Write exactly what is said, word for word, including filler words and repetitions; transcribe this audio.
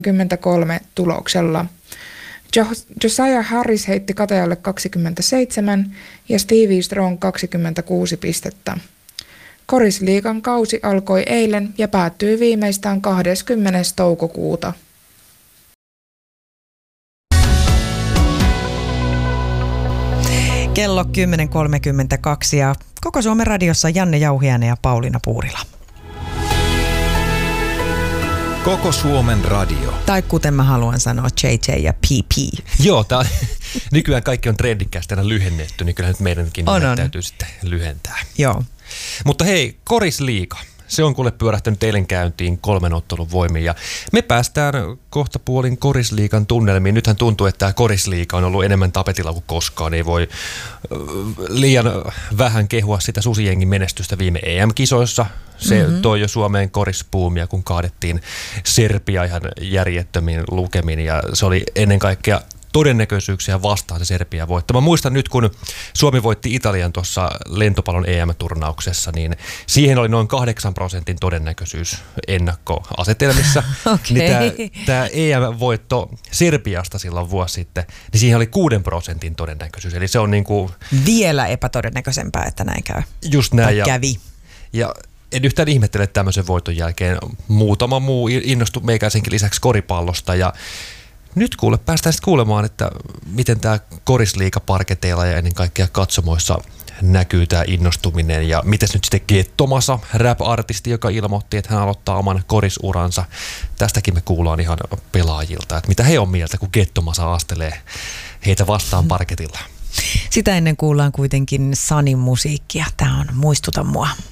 kaksikymmentäkolme tuloksella. Josiah Harris heitti katajalle kaksikymmentäseitsemän ja Stevie Strong kaksikymmentäkuusi pistettä. Korisliigan kausi alkoi eilen ja päättyi viimeistään kahdeskymmenes toukokuuta. Kello kymmenen kolmekymmentäkaksi ja Koko Suomen radiossa Janne Jauhiainen ja Pauliina Puurila. Koko Suomen radio. Tai kuten mä haluan sanoa, J J ja P P. Joo, tää, nykyään kaikki on trendikkäästi aina lyhennetty, niin kyllähän nyt meidänkin on, on. täytyy sitten lyhentää. Joo. Mutta hei, Korisliiga. Se on kuule pyörähtänyt eilen käyntiin kolmen ottelun voimin ja me päästään kohta puolin Korisliigan tunnelmiin. Nythän tuntuu, että tämä Korisliiga on ollut enemmän tapetilla kuin koskaan. Ei voi liian vähän kehua sitä susijengin menestystä viime E M-kisoissa. Se mm-hmm. toi jo Suomeen korispuumia, kun kaadettiin Serbia ihan järjettömiin lukemin ja se oli ennen kaikkea todennäköisyyksiä vastaan se Serbia voitto. Mä muistan nyt, kun Suomi voitti Italian tuossa lentopallon E M-turnauksessa, niin siihen oli noin kahdeksan prosentin todennäköisyys ennakkoasetelmissa. Okay. Niin tämä E M-voitto Serbiasta silloin vuosi sitten, niin siihen oli kuuden prosentin todennäköisyys. Eli se on niin kuin vielä epätodennäköisempää, että näin käy. Just näin. Ja kävi. Ja en yhtään ihmettele tämmöisen voiton jälkeen. Muutama muu innostui meikäisenkin lisäksi koripallosta ja nyt kuule, päästään sitten kuulemaan, että miten tämä Korisliiga parketeilla ja ennen kaikkea katsomoissa näkyy tämä innostuminen ja miten nyt sitten Gettomasa, rap-artisti, joka ilmoitti, että hän aloittaa oman korisuransa. Tästäkin me kuullaan ihan pelaajilta, että mitä he on mieltä, kun Gettomasa astelee heitä vastaan parketilla. Sitä ennen kuullaan kuitenkin Sanin musiikkia. Tämä on Muistuta mua.